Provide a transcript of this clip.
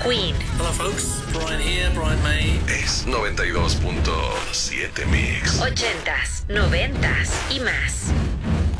Queen. Hello folks, Brian here, Brian May. Es 92.7 Mix. 80s, 90s y más.